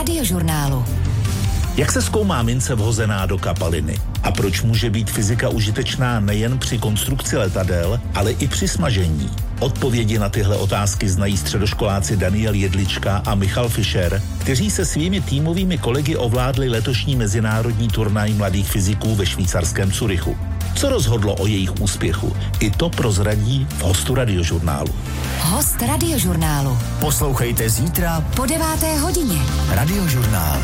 Radiožurnálu. Jak se zkoumá mince vhozená do kapaliny? A proč může být fyzika užitečná nejen při konstrukci letadel, ale i při smažení? Odpovědi na tyhle otázky znají středoškoláci Daniel Jedlička a Michal Fischer, kteří se svými týmovými kolegy ovládli letošní mezinárodní turnaj mladých fyziků ve švýcarském Curychu. Co rozhodlo o jejich úspěchu? I to prozradí v hostu Radiožurnálu. Host Radiožurnálu. Poslouchejte zítra po 9. hodině. Radiožurnál.